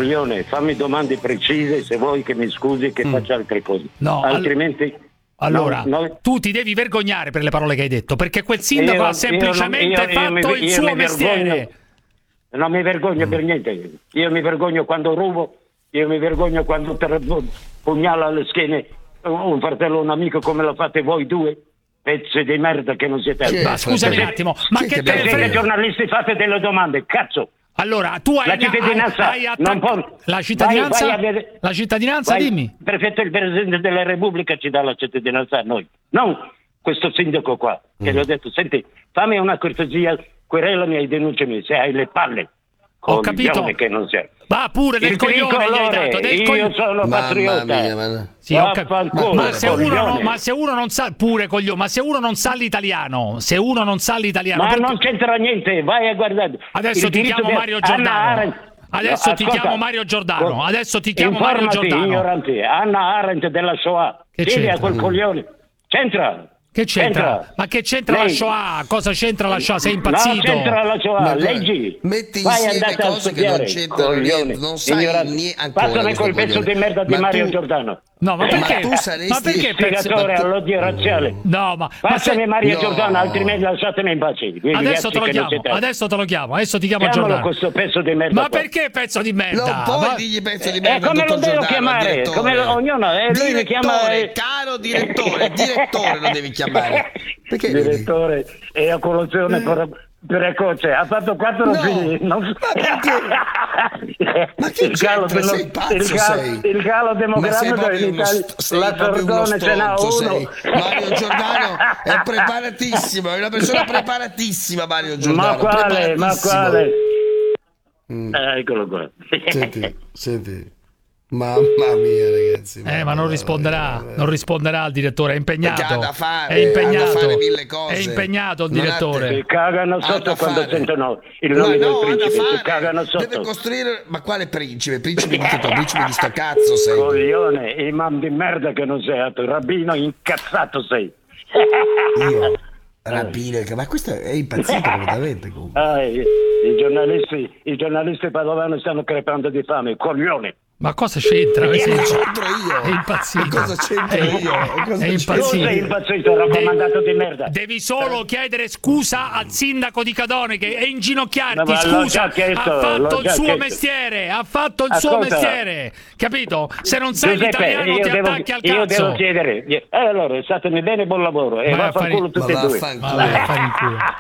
Coglione, fammi domande precise, se vuoi che mi scusi che faccia altre cose. No, altrimenti... Allora, tu ti devi vergognare per le parole che hai detto, perché quel sindaco ha semplicemente fatto il suo mestiere. Non mi vergogno per niente. Io mi vergogno quando rubo, io mi vergogno quando pugnala alle schiene un fratello o un amico come lo fate voi due. Pezzi di merda che non siete. Ma scusami un attimo, ma che te ne frega? Giornalisti fate delle domande, cazzo. Allora, tu hai la cittadinanza, la cittadinanza, la cittadinanza, dimmi. Perfetto, il Presidente della Repubblica ci dà la cittadinanza a noi, non questo sindaco qua, che gli ho detto, senti, fammi una cortesia, querelami e denunciami se hai le palle. Ho capito. Che non c'è. Va pure del coglione gli hai dato, io sono patriota. Sì, ma se uno non sa pure coglione, ma se uno non sa l'italiano, ma non c'entra niente, vai a guardare. Adesso ti chiamo Mario Giordano. Adesso ti chiamo Mario Giordano. Adesso ti chiamo Mario Giordano. Ignorante. Anna Arendt della Shoah. Chiedi a quel coglione. C'entra. Che c'entra? Ma che c'entra la Shoah? Cosa c'entra la Shoah? Sei impazzito? No, c'entra la Shoah, leggi. Metti insieme cose che non c'entrano niente, non sai niente ancora. Passami quel pezzo di merda di Mario Giordano. No, ma perché? Tu saresti spiegatore all'odio razziale. No, passami Mario Giordano, altrimenti lasciatemi in pace. Adesso te lo chiamo. Adesso ti chiamo Giordano. Questo pezzo di merda. Ma perché pezzo di merda? Non puoi dirgli pezzo di merda. Come lo devo chiamare? Come ognuno, lui mi chiama caro direttore lo devi chiamare. Perché direttore e a colazione precoce, ha fatto 4 figli. Ma che il calo demografico in Italia, la Sordone ce n'ha uno. Mario Giordano è preparatissimo, è una persona preparatissima. Mario Giordano, ma quale? Eccolo qua. Senti. Mamma mia, ragazzi. Ma non risponderà al direttore, è impegnato. Ha da fare mille cose. È impegnato il direttore. Si cagano sotto quando sentono il nome del principe, si cagano sotto. Deve costruire, ma quale principe? Principe di tutto, principe di sto cazzo sei. Coglione, imam di merda che non sei, rabbino incazzato sei. Io? Rabbino, ma questo è impazzito completamente. I giornalisti padovani stanno crepando di fame, coglione. Ma cosa c'entra? C'entro io? È impazzito. Cosa c'entro io? È impazzito. Tu sei impazzito, raccomandato di merda. Devi solo chiedere scusa al sindaco di Cadone e inginocchiarti. No, scusa, ha fatto il suo mestiere. Ha fatto il suo mestiere. Capito? Se non sai l'italiano ti attacchi al cazzo. Io devo chiedere. Allora, statemi bene, buon lavoro. E vaffanculo tutti e due. Vabbè, fai in culo.